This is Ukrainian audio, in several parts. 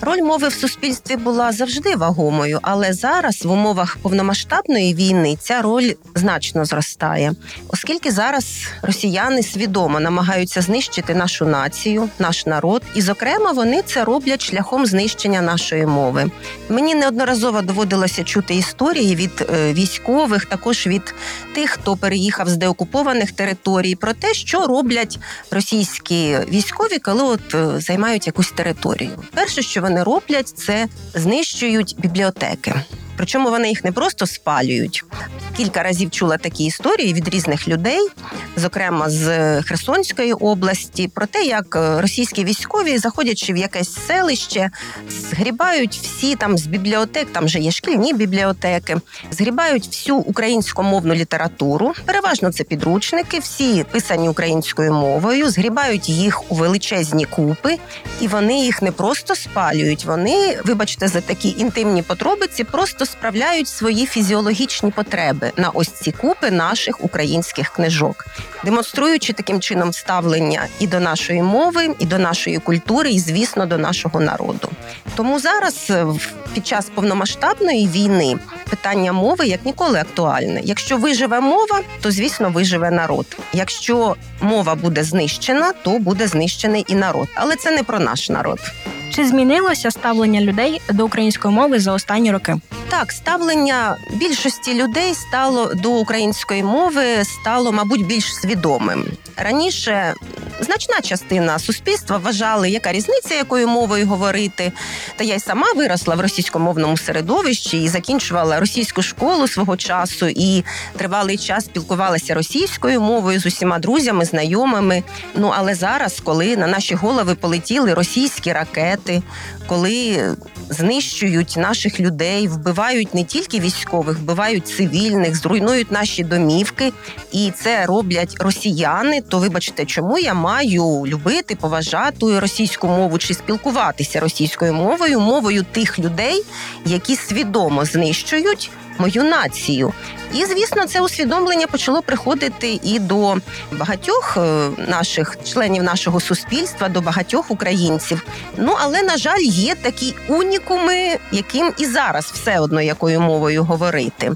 Роль мови в суспільстві була завжди вагомою, але зараз в умовах повномасштабної війни ця роль значно зростає. Оскільки зараз росіяни свідомо намагаються знищити нашу націю, наш народ, і, зокрема, вони це роблять шляхом знищення нашої мови. Мені неодноразово доводилося чути історії від військових, також від тих, хто переїхав з деокупованих територій, про те, що роблять російські військові, коли займають якусь територію. Перше, що вони роблять, це знищують бібліотеки. Причому вони їх не просто спалюють. Кілька разів чула такі історії від різних людей, зокрема з Херсонської області, про те, як російські військові, заходячи в якесь селище, згрібають всі там з бібліотек, там же є шкільні бібліотеки, згрібають всю українськомовну літературу, переважно це підручники, всі писані українською мовою, згрібають їх у величезні купи, і вони їх не просто спалюють, вони, вибачте за такі інтимні подробиці, просто справляють свої фізіологічні потреби на ось ці купи наших українських книжок, демонструючи таким чином ставлення і до нашої мови, і до нашої культури, і, звісно, до нашого народу. Тому зараз, під час повномасштабної війни, питання мови як ніколи актуальне. Якщо виживе мова, то, звісно, виживе народ. Якщо мова буде знищена, то буде знищений і народ. Але це не про наш народ. Чи змінилося ставлення людей до української мови за останні роки? Так, ставлення більшості людей до української мови стало, мабуть, більш свідомим. Раніше значна частина суспільства вважали, яка різниця, якою мовою говорити. Та я й сама виросла в російськомовному середовищі і закінчувала російську школу свого часу, і тривалий час спілкувалася російською мовою з усіма друзями, знайомими. Але зараз, коли на наші голови полетіли російські ракети, коли знищують наших людей, вбивають не тільки військових, вбивають цивільних, зруйнують наші домівки, і це роблять росіяни, то, вибачте, чому я маю любити, поважати російську мову чи спілкуватися російською мовою, мовою тих людей, які свідомо знищують мою націю. І, звісно, це усвідомлення почало приходити і до багатьох наших членів нашого суспільства, до багатьох українців. Але, на жаль, є такі унікуми, яким і зараз все одно якою мовою говорити.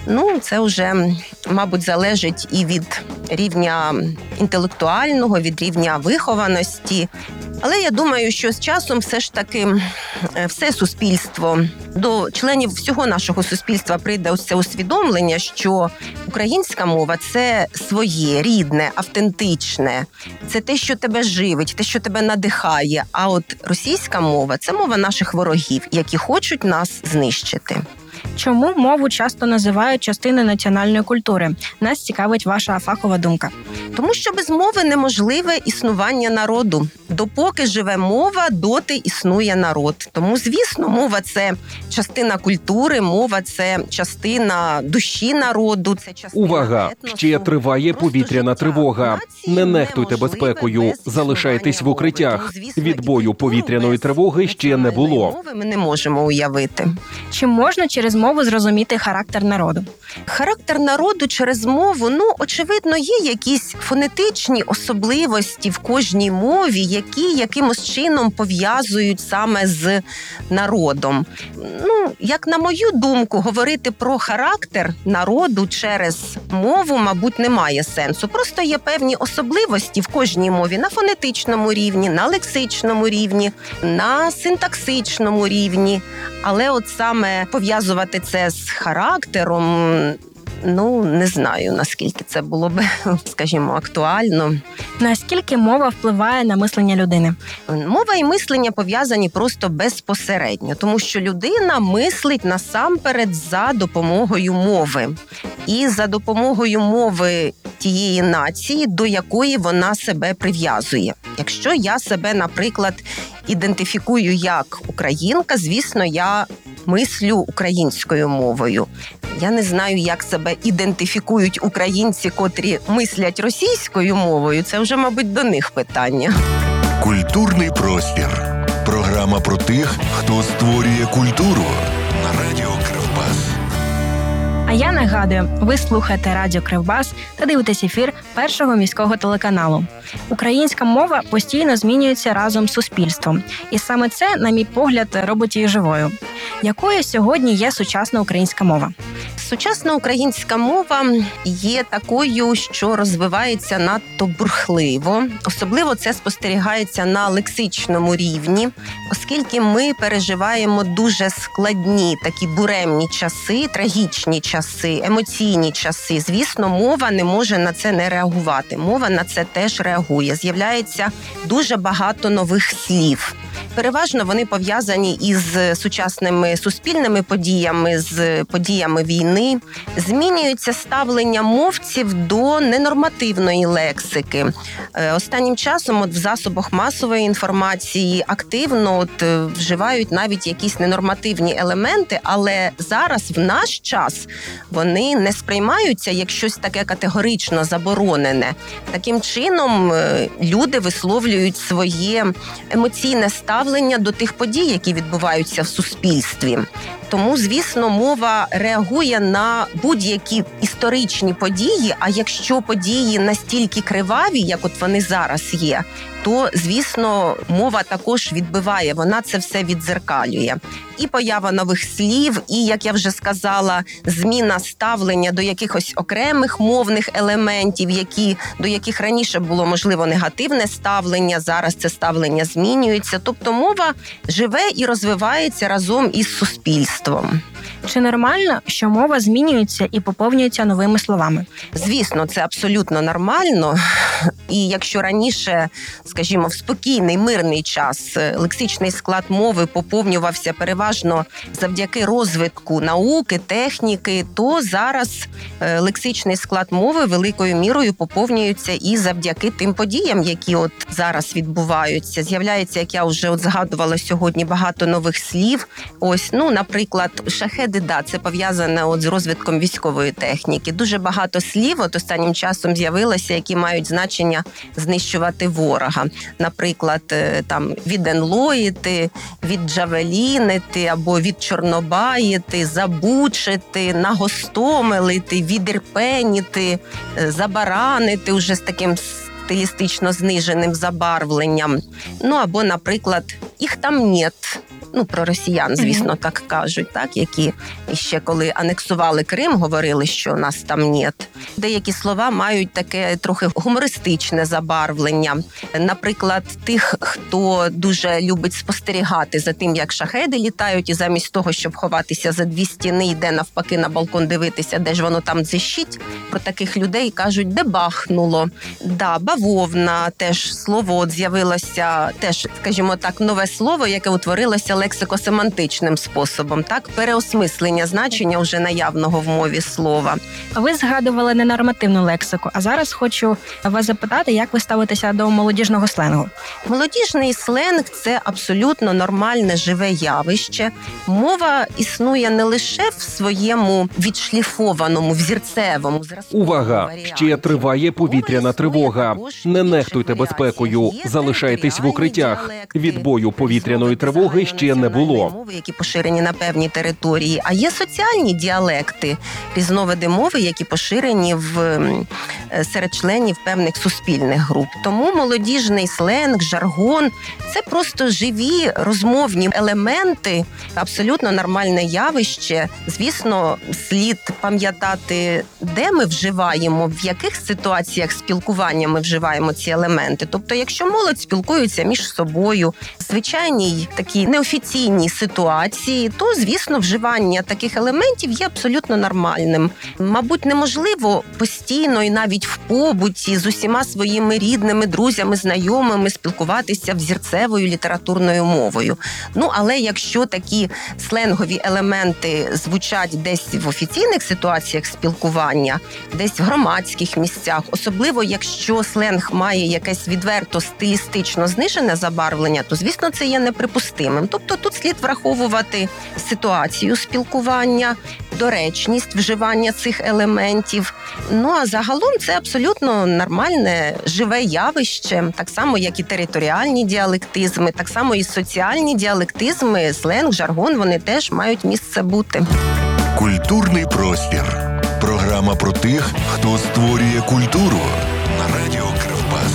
Це вже, мабуть, залежить і від рівня інтелектуального, від рівня вихованості. Але я думаю, що з часом все ж таки все суспільство, до членів всього нашого суспільства прийде ось це усвідомлення, що українська мова – це своє, рідне, автентичне. Це те, що тебе живить, те, що тебе надихає. А от російська мова – це мова наших ворогів, які хочуть нас знищити. Чому мову часто називають частиною національної культури? Нас цікавить ваша фахова думка. Тому що без мови неможливе існування народу. Допоки живе мова, доти існує народ. Тому, звісно, мова – це частина культури, мова – це частина душі народу, це частина Увага! етносу. Ще триває повітряна тривога. Не нехтуйте безпекою, залишайтесь в укриттях. Відбою повітряної тривоги ще не було. Ми не можемо уявити. Чи можна через мову зрозуміти характер народу? Характер народу через мову, очевидно, є якісь фонетичні особливості в кожній мові, які якимось чином пов'язують саме з народом. Як на мою думку, говорити про характер народу через мову, мабуть, немає сенсу. Просто є певні особливості в кожній мові на фонетичному рівні, на лексичному рівні, на синтаксичному рівні. Але от саме пов'язувати це з характером, не знаю, наскільки це було б, скажімо, актуально. Наскільки мова впливає на мислення людини? Мова і мислення пов'язані просто безпосередньо, тому що людина мислить насамперед за допомогою мови. І за допомогою мови тієї нації, до якої вона себе прив'язує. Якщо я себе, наприклад, ідентифікую як українка, звісно, я мислю українською мовою. Я не знаю, як себе ідентифікують українці, котрі мислять російською мовою. Це вже, мабуть, до них питання. Культурний простір. Програма про тих, хто створює культуру на радіо Кривбас. А я нагадую, ви слухаєте Радіо Кривбас та дивитесь ефір Першого міського телеканалу. Українська мова постійно змінюється разом з суспільством. І саме це, на мій погляд, робить її живою. Якою сьогодні є сучасна українська мова? Сучасна українська мова є такою, що розвивається надто бурхливо. Особливо це спостерігається на лексичному рівні, оскільки ми переживаємо дуже складні, такі буремні часи, трагічні часи, емоційні часи. Звісно, мова не може на це не реагувати. Мова на це теж реагує. З'являється дуже багато нових слів. Переважно вони пов'язані із сучасними суспільними подіями, з подіями війни. Змінюється ставлення мовців до ненормативної лексики. Останнім часом в засобах масової інформації активно вживають навіть якісь ненормативні елементи, але зараз, в наш час, вони не сприймаються як щось таке категорично заборонене. Таким чином, люди висловлюють своє емоційне ставлення до тих подій, які відбуваються в суспільстві. Тому, звісно, мова реагує на будь-які історичні події, а якщо події настільки криваві, як от вони зараз є, то, звісно, мова також відбиває, вона це все віддзеркалює. І поява нових слів, і, як я вже сказала, зміна ставлення до якихось окремих мовних елементів, до яких раніше було, можливо, негативне ставлення, зараз це ставлення змінюється. Тобто мова живе і розвивається разом із суспільством. Чи нормально, що мова змінюється і поповнюється новими словами? Звісно, це абсолютно нормально. І якщо раніше, скажімо, в спокійний, мирний час лексичний склад мови поповнювався переважно завдяки розвитку науки, техніки, то зараз лексичний склад мови великою мірою поповнюється і завдяки тим подіям, які от зараз відбуваються. З'являється, як я вже згадувала сьогодні, багато нових слів. Ось, наприклад, шахеди, це пов'язане з розвитком військової техніки. Дуже багато слів останнім часом з'явилося, які мають значення знищувати ворога. Наприклад, віденлоїти, відджавелінити або відчорнобаїти, забучити, нагостомелити, відірпеніти, забаранити уже з таким стилістично зниженим забарвленням. Або, наприклад, їх там нет. Про росіян, звісно, так кажуть, які ще коли анексували Крим, говорили, що нас там нет. Деякі слова мають таке трохи гумористичне забарвлення. Наприклад, тих, хто дуже любить спостерігати за тим, як шахеди літають, і замість того, щоб ховатися за дві стіни, йде навпаки на балкон дивитися, де ж воно там дзищить. Про таких людей кажуть, де бахнуло. Бавовна, теж слово з'явилося, теж, скажімо так, нове слово, яке утворилося лексико-семантичним способом, переосмислення значення вже наявного в мові слова. Ви згадували ненормативну лексику, а зараз хочу вас запитати, як ви ставитеся до молодіжного сленгу? Молодіжний сленг – це абсолютно нормальне живе явище. Мова існує не лише в своєму відшліфованому, взірцевому зразку. Увага! Ще триває повітряна тривога. Не нехтуйте безпекою, залишайтесь в укриттях. Відбою повітряної тривоги ще не було. Мови, які поширені на певній території, а є соціальні діалекти, різновиди мови, які поширені серед членів певних суспільних груп. Тому молодіжний сленг, жаргон – це просто живі розмовні елементи, абсолютно нормальне явище. Звісно, слід пам'ятати, де ми вживаємо, в яких ситуаціях спілкування ми вживаємо ці елементи. Тобто, якщо молодь спілкується між собою, в звичайній такій неофіційній ситуації, то, звісно, вживання таких елементів є абсолютно нормальним. Мабуть, неможливо постійно і навіть в побуті з усіма своїми рідними, друзями, знайомими спілкуватися взірцевою літературною мовою. Але якщо такі сленгові елементи звучать десь в офіційних ситуаціях спілкування, десь в громадських місцях, особливо якщо сленг має якесь відверто стилістично знижене забарвлення, то, звісно, це є неприпустимим. Тобто тут слід враховувати ситуацію спілкування, доречність вживання цих елементів. А загалом це абсолютно нормальне, живе явище, так само, як і територіальні діалектизми, так само і соціальні діалектизми, сленг, жаргон, вони теж мають місце бути. Культурний простір. Програма про тих, хто створює культуру на радіо Кривбас.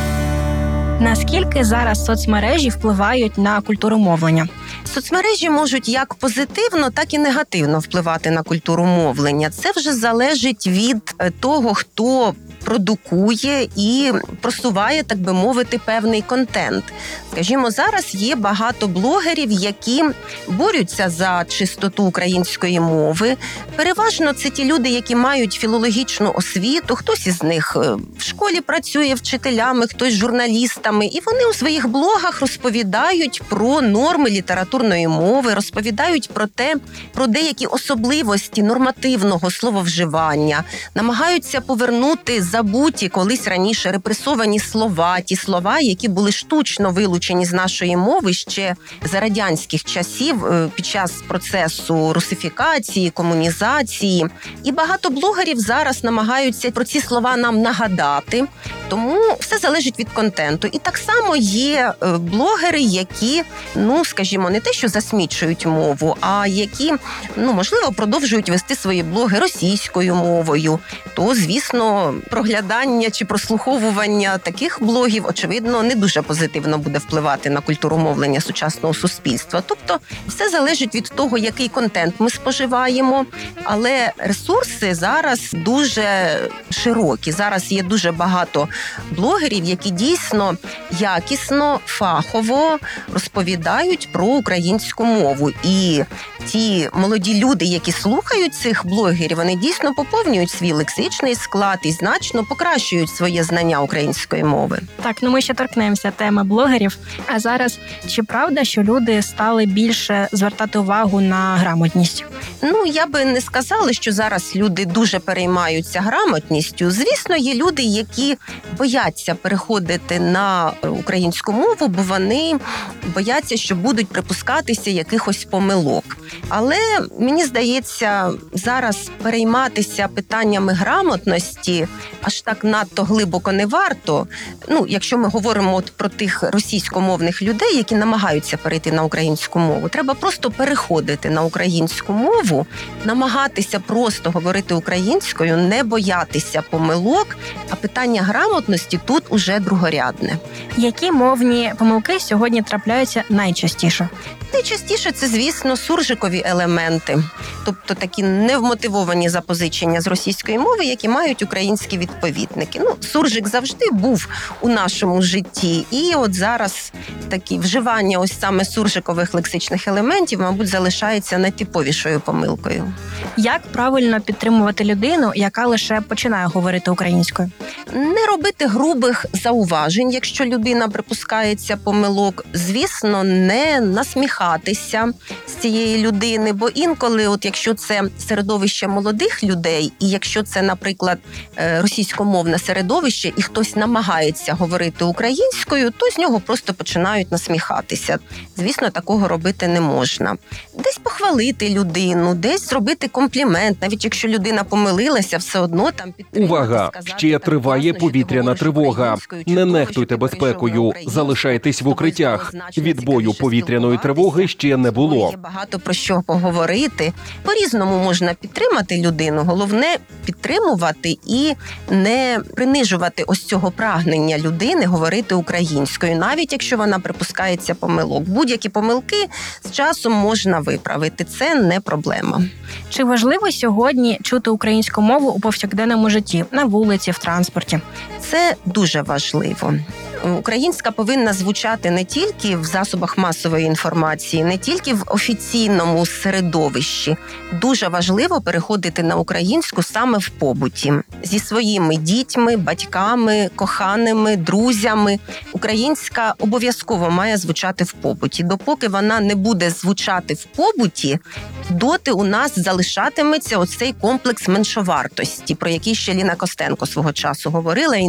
Наскільки зараз соцмережі впливають на культуру мовлення? Соцмережі можуть як позитивно, так і негативно впливати на культуру мовлення. Це вже залежить від того, хто продукує і просуває, так би мовити, певний контент. Скажімо, зараз є багато блогерів, які борються за чистоту української мови. Переважно це ті люди, які мають філологічну освіту. Хтось із них в школі працює вчителями, хтось журналістами. І вони у своїх блогах розповідають про норми літературної мови, розповідають про деякі особливості нормативного слововживання, намагаються повернути забуті колись раніше репресовані слова, ті слова, які були штучно вилучені з нашої мови ще за радянських часів під час процесу русифікації, комунізації. І багато блогерів зараз намагаються про ці слова нам нагадати, тому все залежить від контенту. І так само є блогери, які, скажімо, не те, що засмічують мову, а які, можливо, продовжують вести свої блоги російською мовою. То, звісно, проглядання чи прослуховування таких блогів, очевидно, не дуже позитивно буде впливати на культуру мовлення сучасного суспільства. Тобто, все залежить від того, який контент ми споживаємо, але ресурси зараз дуже широкі. Зараз є дуже багато блогерів, які дійсно якісно, фахово розповідають про українську мову. І ті молоді люди, які слухають цих блогерів, вони дійсно поповнюють свій лексичний склад і значно покращують своє знання української мови. Так, ми ще торкнемося теми блогерів. А зараз, чи правда, що люди стали більше звертати увагу на грамотність? Я би не сказала, що зараз люди дуже переймаються грамотністю. Звісно, є люди, які бояться переходити на українську мову, бо вони бояться, що будуть припускатися якихось помилок. Але, мені здається, зараз перейматися питаннями грамотності аж так надто глибоко не варто. Якщо ми говоримо про тих російськомовних людей, які намагаються перейти на українську мову, треба просто переходити на українську мову, намагатися просто говорити українською, не боятися помилок, а питання грамотності тут уже другорядне. Які мовні помилки сьогодні трапляються найчастіше? Найчастіше це, звісно, суржикові елементи, тобто такі невмотивовані запозичення з російської мови, які мають українські відповідники. Суржик завжди був у нашому житті, і от зараз такі вживання ось саме суржикових лексичних елементів, мабуть, залишається найтиповішою помилкою. Як правильно підтримувати людину, яка лише починає говорити українською? Не робити грубих зауважень, якщо людина припускається помилок. Звісно, не насміхатися з цієї людини, бо інколи, якщо це середовище молодих людей, і якщо це, наприклад, російськомовне середовище, і хтось намагається говорити українською, то з нього просто починають насміхатися. Звісно, такого робити не можна. Десь похвалити людину, десь зробити комплімент, навіть якщо людина помилилася, все одно там підтримати. Увага! Ще триває повітряна тривога. Не нехтуйте безпекою, залишайтесь в укриттях. Відбою повітряної тривоги ще не було. Є багато про що поговорити. По-різному можна підтримати людину. Головне – підтримувати і не принижувати ось цього прагнення людини говорити українською, навіть якщо вона припускається помилок. Будь-які помилки з часом можна виправити. Це не проблема. Чи важливо сьогодні чути українську мову у повсякденному житті, на вулиці, в транспорті? Це дуже важливо. Українська повинна звучати не тільки в засобах масової інформації, не тільки в офіційному середовищі. Дуже важливо переходити на українську саме в побуті. Зі своїми дітьми, батьками, коханими, друзями. Українська обов'язково має звучати в побуті. Допоки вона не буде звучати в побуті, доти у нас залишатиметься оцей комплекс меншовартості, про який ще Ліна Костенко свого часу говорила, і не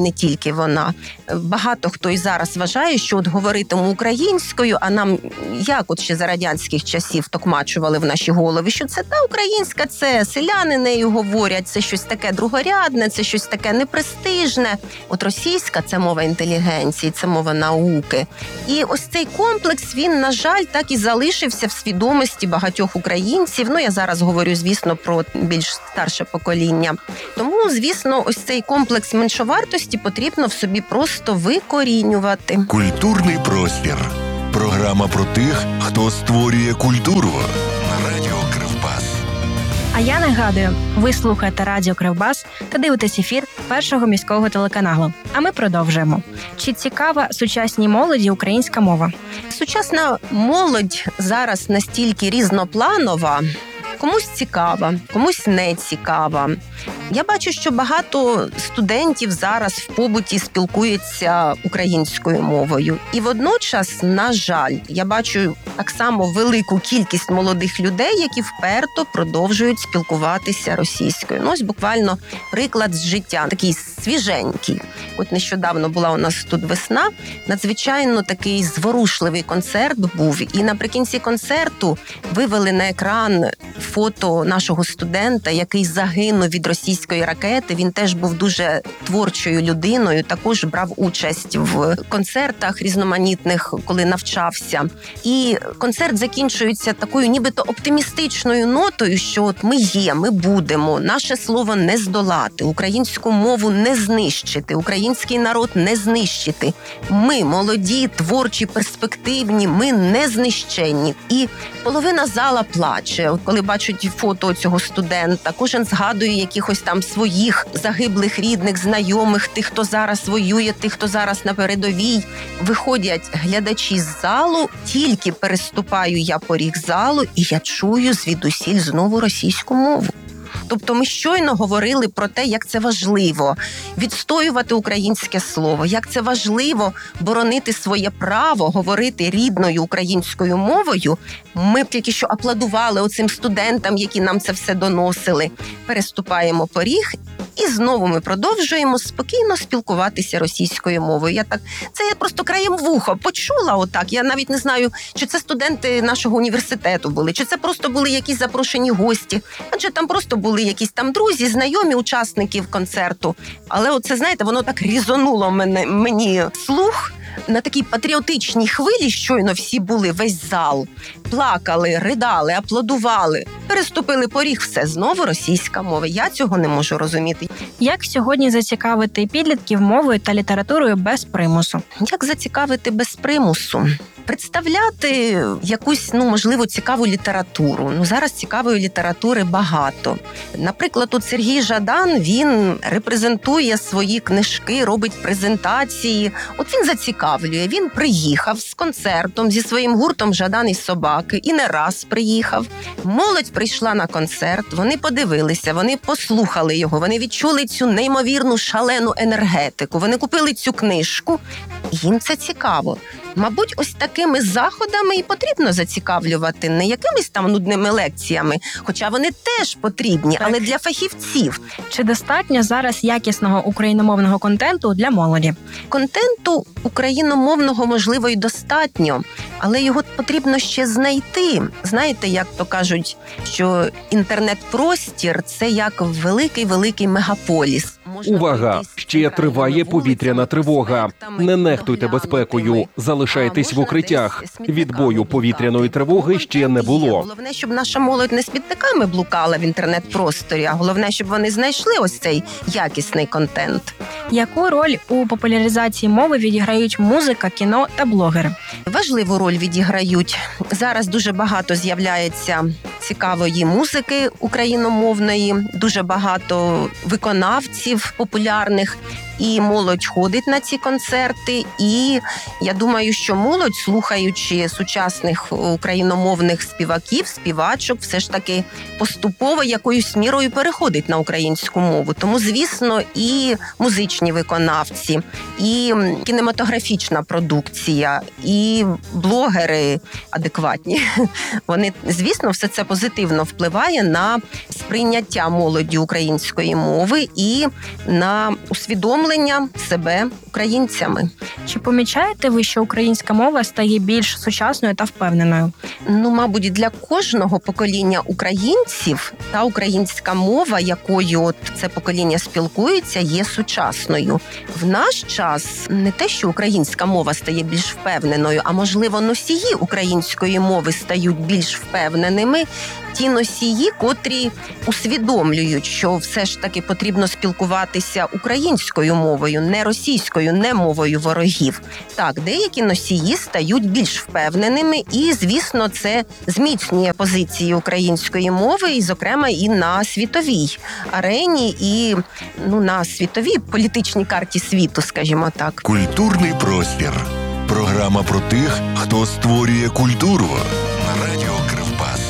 не тільки вона. Багато хто і зараз вважає, що от говоритиму українською, а нам, як от ще за радянських часів токмачували в наші голови, що це та українська, це селяни нею говорять, це щось таке другорядне, це щось таке непрестижне. От російська – це мова інтелігенції, це мова науки. І ось цей комплекс, він, на жаль, так і залишився в свідомості багатьох українців. Ну, я зараз говорю, звісно, про більш старше покоління. Тому, звісно, ось цей комплекс меншовартості потрібно в собі просто викорінювати. Культурний простір. Програма про тих, хто створює культуру. На радіо Кривбас. А я нагадую, ви слухаєте Радіо Кривбас та дивитесь ефір Першого міського телеканалу. А ми продовжуємо. Чи цікава сучасній молоді українська мова? Сучасна молодь зараз настільки різнопланова, комусь цікава, комусь не цікава. Я бачу, що багато студентів зараз в побуті спілкуються українською мовою. І водночас, на жаль, я бачу так само велику кількість молодих людей, які вперто продовжують спілкуватися російською. Ну, ось буквально приклад з життя, такий свіженький. От нещодавно була у нас тут весна, надзвичайно такий зворушливий концерт був. І наприкінці концерту вивели на екран фото нашого студента, який загинув від російської ракети. Він теж був дуже творчою людиною, також брав участь в концертах різноманітних, коли навчався. І концерт закінчується такою нібито оптимістичною нотою, що от ми є, ми будемо, наше слово не здолати, українську мову не знищити, український народ не знищити. Ми молоді, творчі, перспективні, ми не знищенні. І половина зала плаче. От коли бачать фото цього студента, кожен згадує якихось там своїх загиблих рідних, знайомих, тих, хто зараз воює, тих, хто зараз на передовій. Виходять глядачі з залу, тільки переступаю я поріг залу, і я чую звідусіль знову російську мову. Тобто ми щойно говорили про те, як це важливо відстоювати українське слово, як це важливо боронити своє право говорити рідною українською мовою. Ми б тільки що аплодували оцим студентам, які нам це все доносили. Переступаємо поріг, і знову ми продовжуємо спокійно спілкуватися російською мовою. Це я просто краєм вуха почула отак. Я навіть не знаю, чи це студенти нашого університету були, чи це просто були якісь запрошені гості. Адже там просто були якісь там друзі, знайомі учасників концерту. Але оце, знаєте, воно так різонуло мені слух. На такій патріотичній хвилі щойно всі були, весь зал. Плакали, ридали, аплодували. Переступили поріг, все, знову російська мова. Я цього не можу розуміти. Як сьогодні зацікавити підлітків мовою та літературою без примусу? Як зацікавити без примусу? Представляти якусь, можливо, цікаву літературу. Зараз цікавої літератури багато. Наприклад, от Сергій Жадан, він репрезентує свої книжки, робить презентації. От він зацікавлює. Він приїхав з концертом зі своїм гуртом «Жадан і собаки» і не раз приїхав. Молодь прийшла на концерт, вони подивилися, вони послухали його, вони відчули цю неймовірну шалену енергетику, вони купили цю книжку. Їм це цікаво. Мабуть, ось такими заходами і потрібно зацікавлювати, не якимись там нудними лекціями, хоча вони теж потрібні, але для фахівців. Чи достатньо зараз якісного україномовного контенту для молоді? Контенту україномовного, можливо, і достатньо, але його потрібно ще знайти. Знаєте, як то кажуть, що інтернет-простір – це як великий-великий мегаполіс. Увага! Ще триває повітряна тривога. Не нехтуйте безпекою. Залишайтесь в укриттях. Відбою повітряної тривоги ще не було. Головне, щоб наша молодь не з підтиками блукала в інтернет-просторі, а головне, щоб вони знайшли ось цей якісний контент. Яку роль у популяризації мови відіграють музика, кіно та блогери? Важливу роль відіграють. Зараз дуже багато з'являється цікавої музики україномовної, дуже багато виконавців популярних. І молодь ходить на ці концерти, і я думаю, що молодь, слухаючи сучасних україномовних співаків, співачок, все ж таки поступово якоюсь мірою переходить на українську мову. Тому, звісно, і музичні виконавці, і кінематографічна продукція, і блогери адекватні. Вони, звісно, все це позитивно впливає на прийняття молоді української мови і на усвідомлення себе українцями. Чи помічаєте ви, що українська мова стає більш сучасною та впевненою? Мабуть, для кожного покоління українців та українська мова, якою от це покоління спілкується, є сучасною. В наш час не те, що українська мова стає більш впевненою, а можливо носії української мови стають більш впевненими. Ті носії, котрі усвідомлюють, що все ж таки потрібно спілкуватися українською мовою, не російською, не мовою ворогів. Так, деякі носії стають більш впевненими і, звісно, це зміцнює позиції української мови, і, зокрема, і на світовій арені, і на світовій політичній карті світу, скажімо так. Культурний простір. Програма про тих, хто створює культуру. На радіо Кривбас.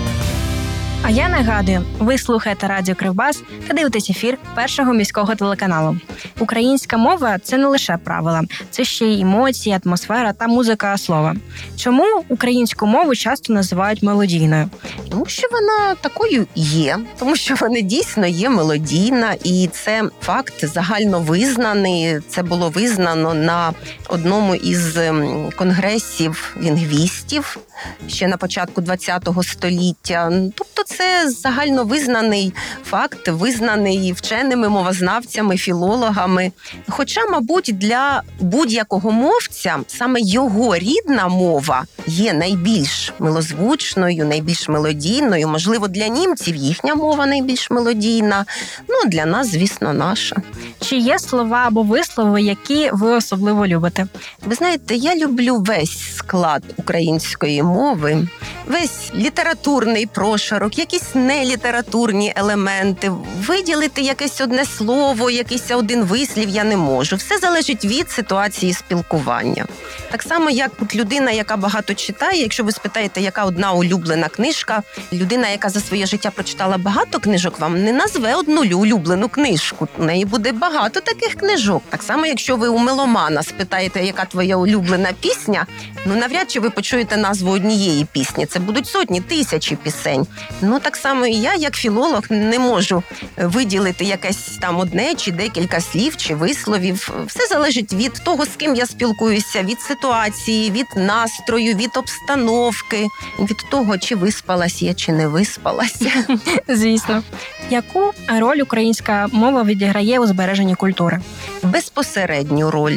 А я нагадую, ви слухаєте Радіо Кривбас та дивитесь ефір Першого міського телеканалу. Українська мова – це не лише правила, це ще й емоції, атмосфера та музика слова. Чому українську мову часто називають мелодійною? Тому що вона такою є, тому що вона дійсно є мелодійна, і це факт загальновизнаний. Це було визнано на одному із конгресів лінгвістів ще на початку ХХ століття. Тобто це загальновизнаний факт, визнаний вченими мовознавцями, філологами. Хоча, мабуть, для будь-якого мовця саме його рідна мова є найбільш милозвучною, найбільш мелодійною. Можливо, для німців їхня мова найбільш мелодійна. Для нас, звісно, наша. Чи є слова або вислови, які ви особливо любите? Ви знаєте, я люблю весь склад української мови, весь літературний прошарок, якісь нелітературні елементи. Виділити якесь одне слово, якийсь один вислів я не можу. Все залежить від ситуації спілкування. Так само, як людина, яка багато читає, якщо ви спитаєте, яка одна улюблена книжка, людина, яка за своє життя прочитала багато книжок, вам не назве одну улюблену книжку. У неї буде багато таких книжок. Так само, якщо ви у меломана спитаєте, яка твоя улюблена пісня, навряд чи ви почуєте назву однієї пісні. Це будуть сотні, тисячі пісень. Так само і я, як філолог, не можу виділити якесь там одне чи декілька слів чи висловів. Все залежить від того, з ким я спілкуюся, від ситуації, від настрою, від обстановки, від того, чи виспалась я, чи не виспалася. Звісно. Яку роль українська мова відіграє у збереженні культури? Безпосередню роль.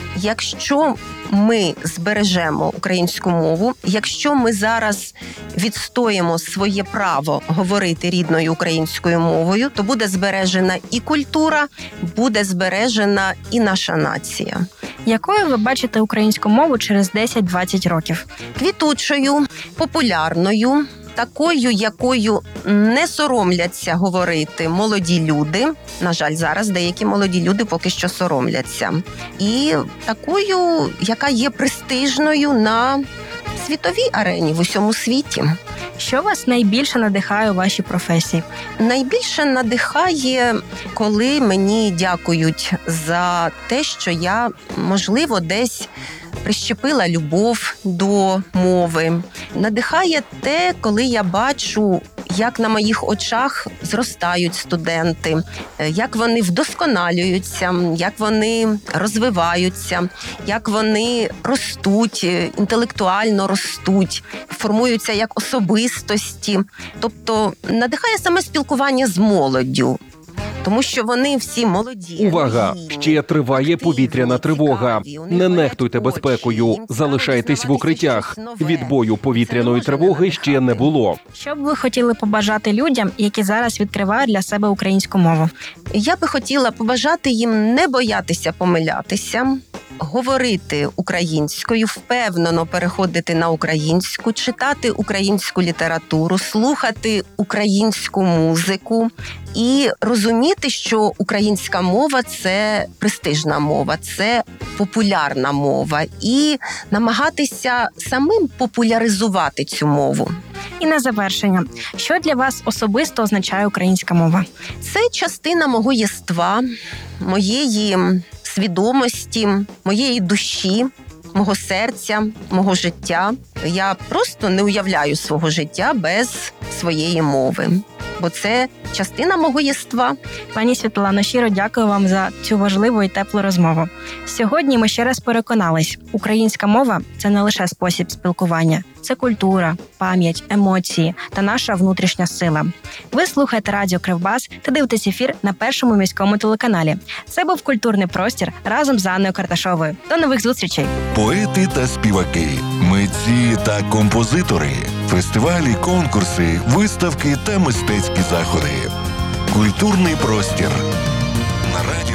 Якщо ми збережемо українську мову, якщо ми зараз відстоїмо своє право говорити рідною українською мовою, то буде збережена і культура, буде збережена і наша нація. Якою ви бачите українську мову через 10-20 років? Квітучою, популярною, такою, якою не соромляться говорити молоді люди. На жаль, зараз деякі молоді люди поки що соромляться. І такою, яка є престижною на світовій арені, в усьому світі. Що вас найбільше надихає у вашій професії? Найбільше надихає, коли мені дякують за те, що я, можливо, десь прищепила любов до мови. Надихає те, коли я бачу, як на моїх очах зростають студенти, як вони вдосконалюються, як вони розвиваються, як вони ростуть, інтелектуально ростуть, формуються як особистості. Тобто надихає саме спілкування з молоддю. Тому що вони всі молоді. Увага! Ще триває повітряна тривога. Не нехтуйте безпекою. Залишайтесь в укриттях. Відбою повітряної тривоги ще не було. Що б ви хотіли побажати людям, які зараз відкривають для себе українську мову? Я би хотіла побажати їм не боятися помилятися, говорити українською, впевнено переходити на українську, читати українську літературу, слухати українську музику і розуміти, що українська мова – це престижна мова, це популярна мова. І намагатися самим популяризувати цю мову. І на завершення, що для вас особисто означає українська мова? Це частина мого єства, моєї свідомості, моєї душі, мого серця, мого життя. Я просто не уявляю свого життя без своєї мови. бо це частина мого єства. Пані Світлано, щиро дякую вам за цю важливу і теплу розмову. Сьогодні ми ще раз переконались, українська мова – це не лише спосіб спілкування, це культура, пам'ять, емоції та наша внутрішня сила. Ви слухаєте радіо Кривбас та дивитесь ефір на Першому міському телеканалі. Це був «Культурний простір» разом з Анною Карташовою. До нових зустрічей! Поети та співаки, митці та композитори, фестивалі, конкурси, виставки та мистецькі заходи. Культурний простір на радіо